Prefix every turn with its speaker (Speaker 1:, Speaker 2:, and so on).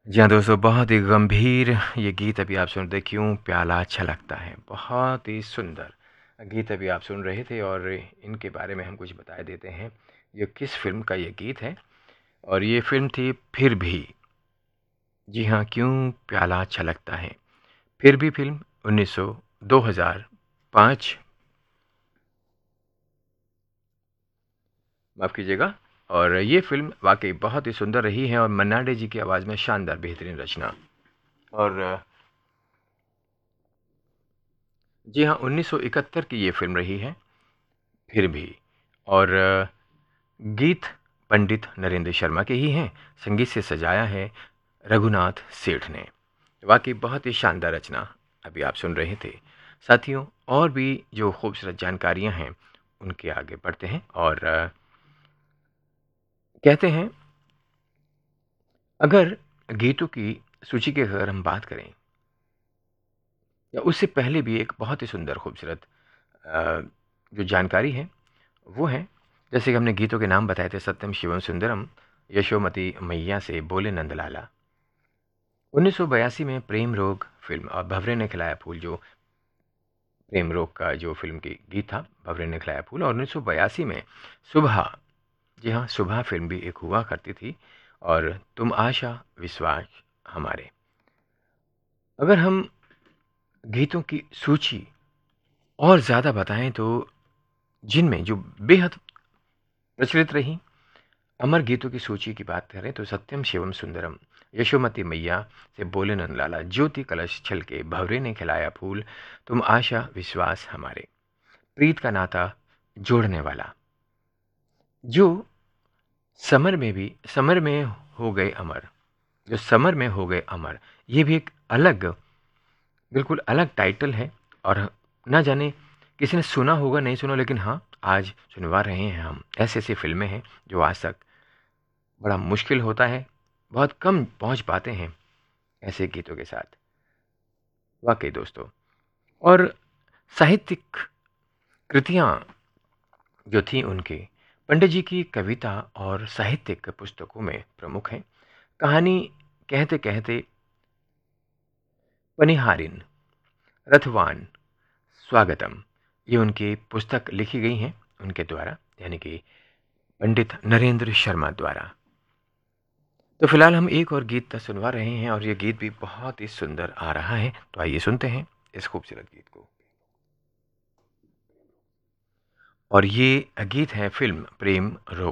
Speaker 1: जी हाँ दोस्तों, बहुत ही गंभीर ये गीत अभी आप सुन रहे क्यों प्याला छलकता है। बहुत ही सुंदर गीत अभी आप सुन रहे थे और इनके बारे में हम कुछ बता देते हैं। ये किस फ़िल्म का ये गीत है और ये फ़िल्म थी फिर भी। जी हाँ, क्यों प्याला छलकता है। फिर भी फ़िल्म 2005 माफ़ कीजिएगा। और ये फ़िल्म वाक़ई बहुत ही सुंदर रही है और मन्ना डे जी की आवाज़ में शानदार बेहतरीन रचना। और जी हाँ, 1971 की ये फ़िल्म रही है फिर भी। और गीत पंडित नरेंद्र शर्मा के ही हैं, संगीत से सजाया है रघुनाथ सेठ ने। वाकई बहुत ही शानदार रचना अभी आप सुन रहे थे। साथियों, और भी जो खूबसूरत जानकारियां हैं उनके आगे बढ़ते हैं और कहते हैं, अगर गीतों की सूची की अगर हम बात करें या उससे पहले भी एक बहुत ही सुंदर खूबसूरत अ, जो जानकारी है वो है, जैसे कि हमने गीतों के नाम बताए थे, सत्यम शिवम सुंदरम, यशोमती मैया से बोले नंदलाला। 1982 में प्रेम रोग फिल्म और भंवरे ने खिलाया फूल, जो प्रेम रोग का जो फिल्म की गीत था, भंवरे ने खिलाया फूल। और 1982 में सुबह, जी हाँ, सुबह फिल्म भी एक हुआ करती थी। और तुम आशा विश्वास हमारे। अगर हम गीतों की सूची और ज़्यादा बताएं तो जिनमें जो बेहद प्रचलित रही अमर गीतों की सूची की बात करें तो सत्यम शिवम सुंदरम, यशोमती मैया से बोले नंदलाला, ज्योति कलश छलके, भंवरे ने खिलाया फूल, तुम आशा विश्वास हमारे, प्रीत का नाता जोड़ने वाला, जो समर में हो गए अमर, जो समर में हो गए अमर, ये भी एक अलग, बिल्कुल अलग टाइटल है। और ना जाने किसी ने सुना होगा नहीं सुना, लेकिन हाँ, आज सुनवा रहे हैं हम। ऐसी ऐसी फिल्में हैं जो आज तक बड़ा मुश्किल होता है, बहुत कम पहुंच पाते हैं ऐसे गीतों के साथ। वाकई दोस्तों, और साहित्यिक कृतियां जो थी उनकी, पंडित जी की कविता और साहित्यिक पुस्तकों में प्रमुख हैं। कहानी कहते कहते, पनिहारिन, रथवान, स्वागतम, ये उनकी पुस्तक लिखी गई हैं उनके द्वारा, यानी कि पंडित नरेंद्र शर्मा द्वारा। तो फिलहाल हम एक और गीत सुनवा रहे हैं और ये गीत भी बहुत ही सुंदर आ रहा है। तो आइए सुनते हैं इस खूबसूरत गीत को। और ये गीत है फिल्म प्रेम रोग